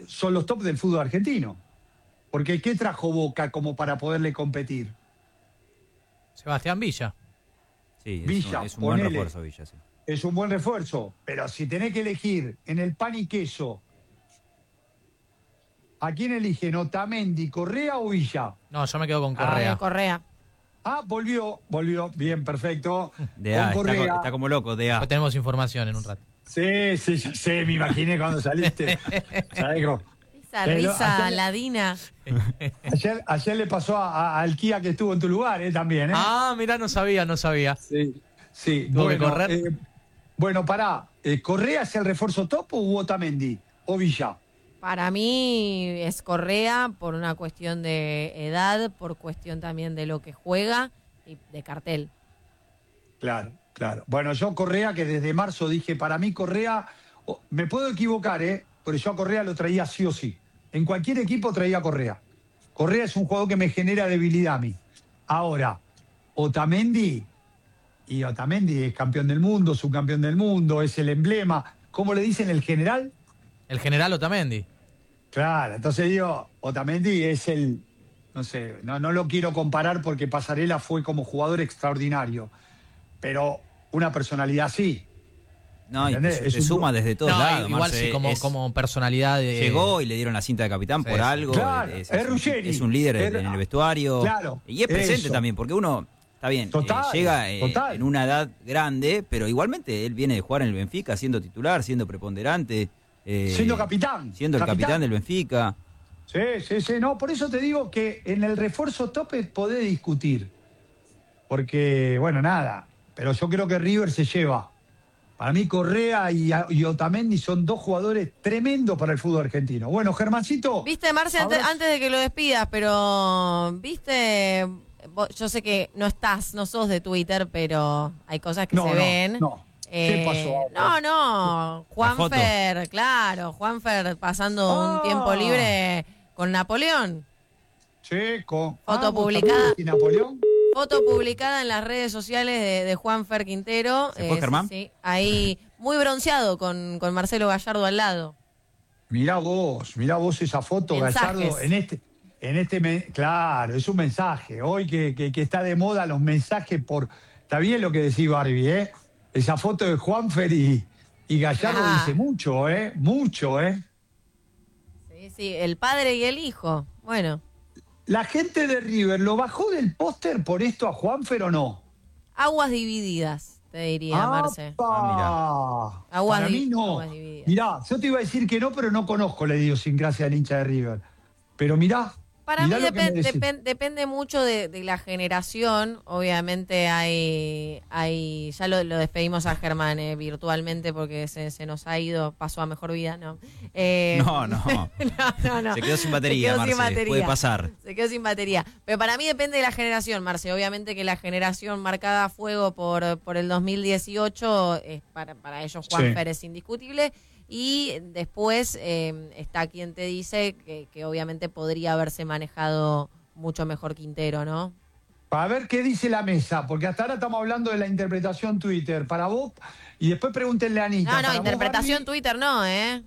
son los top del fútbol argentino. Porque ¿qué trajo Boca como para poderle competir? Sebastián Villa. Sí, Villa, es un buen ponele. refuerzo Villa, sí. Es un buen refuerzo, pero si tenés que elegir en el pan y queso, ¿a quién eligen? ¿Otamendi, Correa o Villa? No, yo me quedo con Correa. Correa. Ah, volvió, bien, perfecto. DA, Con Correa. está como loco, DA. Después tenemos información en un rato. Sí, ya sé, me imaginé cuando saliste. ¿Sabés cómo? Esa Pero risa ayer- ladina. Ayer le pasó al Kia que estuvo en tu lugar, también, ¿eh? Ah, mirá, no sabía. Sí. ¿Tuvo que correr? Bueno, pará. ¿Correa es el refuerzo top o Otamendi? ¿O Villa? Para mí es Correa por una cuestión de edad, por cuestión también de lo que juega y de cartel. Claro. Bueno, yo Correa, que desde marzo dije, para mí Correa, me puedo equivocar, pero yo a Correa lo traía sí o sí. En cualquier equipo traía a Correa. Correa es un jugador que me genera debilidad a mí. Ahora, Otamendi es campeón del mundo, subcampeón del mundo, es el emblema. ¿Cómo le dicen el general? El general Otamendi. Claro, entonces digo, Otamendi es el, no sé, no lo quiero comparar porque Pasarela fue como jugador extraordinario, pero una personalidad sí. No, y ¿Entendés? se suma desde todos lados. Igual Marce, sí, como personalidad. Llegó y le dieron la cinta de capitán por algo. Claro, es Ruggeri. Es un líder en el vestuario. Claro, Y es presente eso. también, porque uno, está bien, Total. llega en una edad grande, pero igualmente él viene de jugar en el Benfica, siendo titular, siendo preponderante. Siendo capitán. Siendo el capitán del Benfica. Sí. No, por eso te digo que en el refuerzo tope podés discutir. Porque, bueno, nada. Pero yo creo que River se lleva. Para mí Correa y Otamendi son dos jugadores tremendos para el fútbol argentino. Bueno, Germancito. Viste, Marce, antes de que lo despidas, pero viste, yo sé que no sos de Twitter, pero hay cosas que se ven. No. ¿Qué pasó? No, Juanfer pasando un tiempo libre con Napoleón. Sí, Foto publicada. ¿Y Napoleón? Foto publicada en las redes sociales de Juanfer Quintero. ¿Se fue, Germán? Sí, ahí muy bronceado con Marcelo Gallardo al lado. Mirá vos esa foto, Mensajes. Gallardo, claro, es un mensaje. Hoy que está de moda los mensajes está bien lo que decís, Barbie, Esa foto de Juanfer y Gallardo dice mucho, mucho, Sí, el padre y el hijo. Bueno. ¿La gente de River lo bajó del póster por esto a Juanfer o no? Aguas divididas, te diría, Marce. Mirá. Aguas Para mí no. aguas divididas. Mirá, yo te iba a decir que no, pero no conozco la idiosincrasia del hincha de River. Pero mirá. Para mí mirá lo que me decís. depende mucho de la generación. Obviamente hay ya lo despedimos a Germán virtualmente porque se nos ha ido, pasó a mejor vida, ¿no? No. No. Se quedó sin batería, Marce. Puede pasar. Se quedó sin batería. Pero para mí depende de la generación, Marce. Obviamente que la generación marcada a fuego por el 2018, para ellos Juanfer es indiscutible. Y después está quien te dice que obviamente podría haberse manejado mucho mejor Quintero, ¿no? A ver qué dice la mesa, porque hasta ahora estamos hablando de la interpretación Twitter. Para vos, y después pregúntenle a Anita. No, interpretación vos, Twitter no,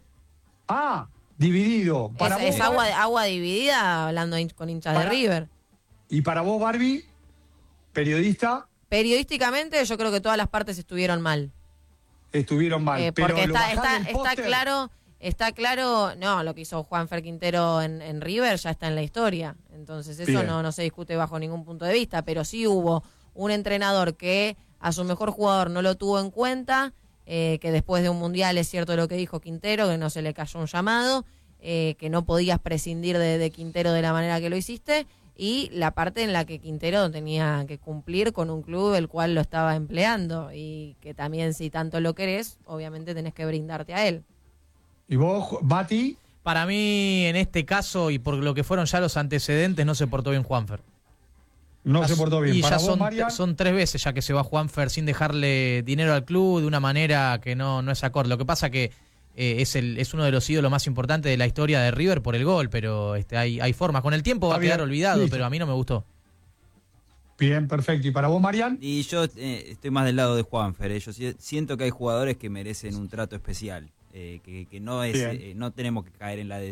dividido. Para Es vos, agua dividida hablando con hinchas de River. Y para vos, Barbie, periodista, Periodísticamente yo creo que todas las partes estuvieron mal. estuvieron mal. Pero Porque lo bajás del póster. está claro, no, lo que hizo Juanfer Quintero en River ya está en la historia. Entonces eso Bien. no se discute bajo ningún punto de vista, pero sí hubo un entrenador que a su mejor jugador no lo tuvo en cuenta, que después de un mundial es cierto lo que dijo Quintero, que no se le cayó un llamado, que no podías prescindir de Quintero de la manera que lo hiciste, y la parte en la que Quintero tenía que cumplir con un club el cual lo estaba empleando, y que también si tanto lo querés, obviamente tenés que brindarte a él. ¿Y vos, Mati? Para mí, en este caso, y por lo que fueron ya los antecedentes, no se portó bien Juanfer. No se portó bien. Y ¿Para ya vos, Marian? son 3 veces ya que se va Juanfer sin dejarle dinero al club de una manera que no es acorde. Lo que pasa que es uno de los ídolos más importantes de la historia de River por el gol, pero hay formas. Con el tiempo va a quedar olvidado, listo. pero a mí no me gustó. Bien, perfecto. ¿Y para vos, Marian? Y yo estoy más del lado de Juanfer. Yo siento que hay jugadores que merecen un trato especial. Que no tenemos que caer en la